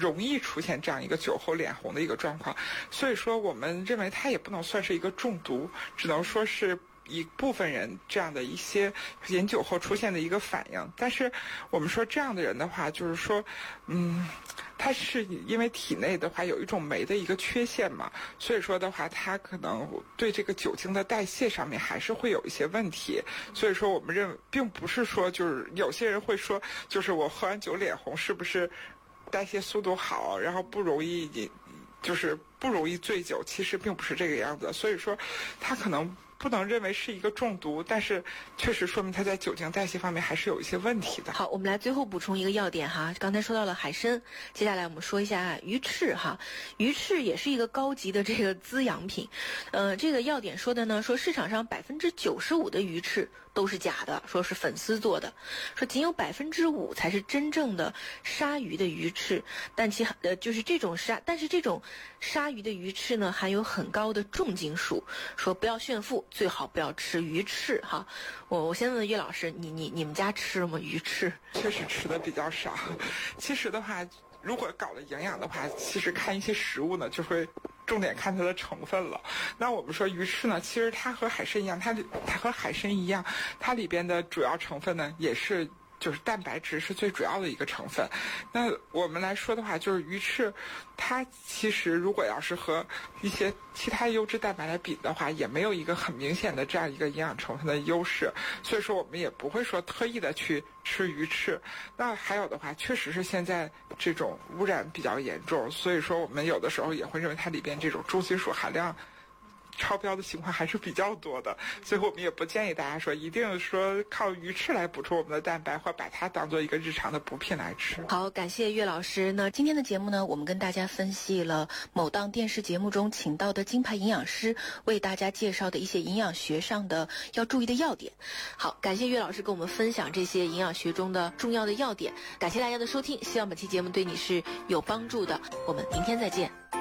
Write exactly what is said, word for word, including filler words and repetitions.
容易出现这样一个酒后脸红的一个状况。所以说我们认为它也不能算是一个中毒，只能说是一部分人这样的一些饮酒后出现的一个反应。但是我们说这样的人的话，就是说嗯他是因为体内的话有一种酶的一个缺陷嘛，所以说的话他可能对这个酒精的代谢上面还是会有一些问题。所以说我们认为并不是说就是有些人会说就是我喝完酒脸红是不是代谢速度好，然后不容易就是不容易醉酒，其实并不是这个样子。所以说他可能不能认为是一个中毒，但是确实说明它在酒精代谢方面还是有一些问题的。 好，我们来最后补充一个要点哈，刚才说到了海参，接下来我们说一下鱼翅哈。鱼翅也是一个高级的这个滋养品，呃，这个要点说的呢，说市场上百分之九十五的鱼翅都是假的，说是粉丝做的，说仅有百分之五才是真正的鲨鱼的鱼翅，但其呃就是这种鲨，但是这种鲨鱼的鱼翅呢含有很高的重金属，说不要炫富。最好不要吃鱼翅哈。我我先问问岳老师，你你你们家吃吗鱼翅？ 确实吃的比较少。其实的话，如果搞了营养的话，其实看一些食物呢，就会重点看它的成分了。那我们说鱼翅呢，其实它和海参一样，它它和海参一样，它里边的主要成分呢也是。就是蛋白质是最主要的一个成分。那我们来说的话，就是鱼翅它其实如果要是和一些其他优质蛋白来比的话，也没有一个很明显的这样一个营养成分的优势，所以说我们也不会说特意的去吃鱼翅。那还有的话，确实是现在这种污染比较严重，所以说我们有的时候也会认为它里边这种重金属含量超标的情况还是比较多的，所以我们也不建议大家说一定说靠鱼翅来补充我们的蛋白，或把它当做一个日常的补品来吃。 好，感谢岳老师。那今天的节目呢，我们跟大家分析了某档电视节目中请到的金牌营养师为大家介绍的一些营养学上的要注意的要点。好，感谢岳老师跟我们分享这些营养学中的重要的要点。感谢大家的收听，希望本期节目对你是有帮助的。我们明天再见。